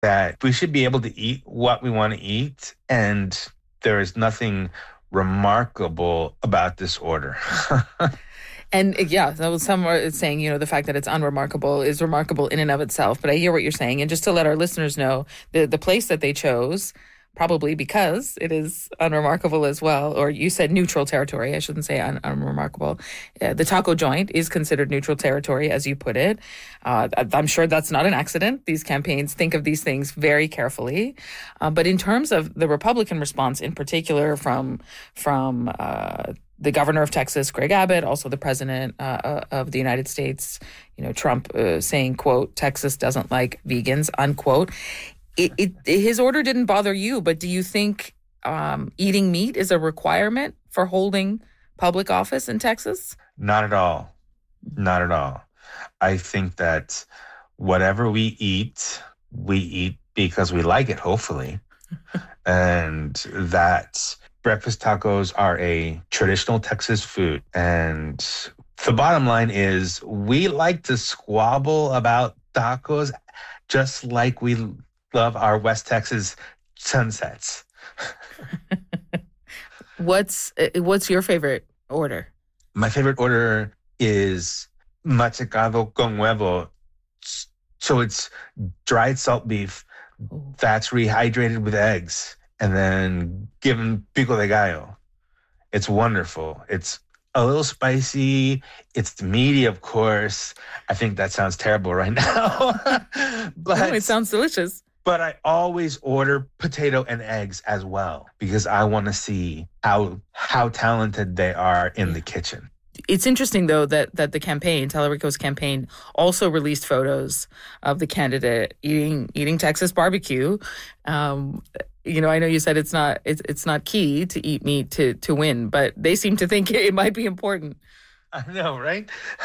that we should be able to eat what we want to eat, and there is nothing remarkable about this order. And yeah, that was some are saying, the fact that it's unremarkable is remarkable in and of itself. But I hear what you're saying. And just to let our listeners know, the place that they chose, probably because it is unremarkable as well, or you said neutral territory. I shouldn't say unremarkable. The taco joint is considered neutral territory, as you put it. I'm sure that's not an accident. These campaigns think of these things very carefully. But in terms of the Republican response, in particular from the governor of Texas, Greg Abbott, also the president of the United States, Trump saying, quote, Texas doesn't like vegans, unquote. His order didn't bother you, but do you think eating meat is a requirement for holding public office in Texas? Not at all. Not at all. I think that whatever we eat because we like it, hopefully. And that breakfast tacos are a traditional Texas food. And the bottom line is we like to squabble about tacos just like we love our West Texas sunsets. What's your favorite order? My favorite order is machacado con huevo. So it's dried salt beef that's rehydrated with eggs and then given pico de gallo. It's wonderful. It's a little spicy. It's meaty, of course. I think that sounds terrible right now. But it sounds delicious. But I always order potato and eggs as well because I want to see how talented they are in the kitchen. It's interesting, though, that the campaign, Talarico's campaign, also released photos of the candidate eating Texas barbecue. I know you said it's not key to eat meat to win, but they seem to think it might be important. I know, right?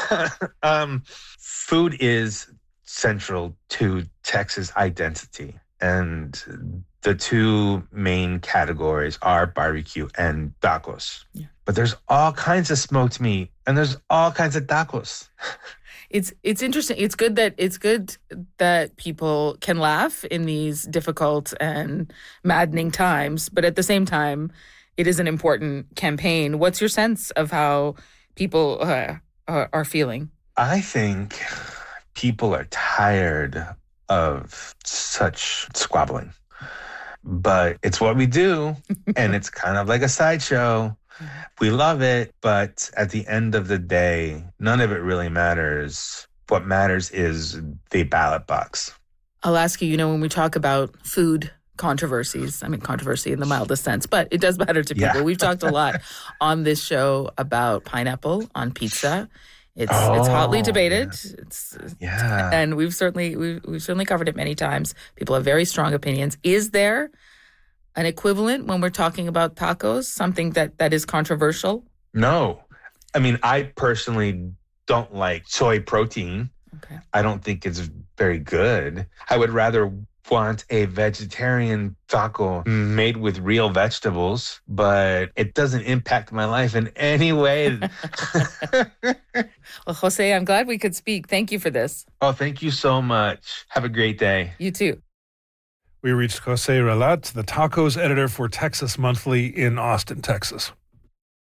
Food is central to Texas identity, and the two main categories are barbecue and tacos. Yeah. But there's all kinds of smoked meat, and there's all kinds of tacos. It's interesting. It's good that people can laugh in these difficult and maddening times, but at the same time, it is an important campaign. What's your sense of how people are feeling? I think people are tired of such squabbling, but it's what we do, and it's kind of like a sideshow. We love it, but at the end of the day, none of it really matters. What matters is the ballot box. I'll ask you, when we talk about food controversies, I mean controversy in the mildest sense, but it does matter to people. Yeah. We've talked a lot on this show about pineapple on pizza. It's hotly debated. Yeah. And we've certainly covered it many times. People have very strong opinions. Is there an equivalent when we're talking about tacos, something that is controversial? No. I mean, I personally don't like soy protein. Okay. I don't think it's very good. I would rather want a vegetarian taco made with real vegetables, but it doesn't impact my life in any way. Well, Jose, I'm glad we could speak. Thank you for this. Oh, thank you so much. Have a great day. You too. We reached Jose Relat, the tacos editor for Texas Monthly in Austin, Texas.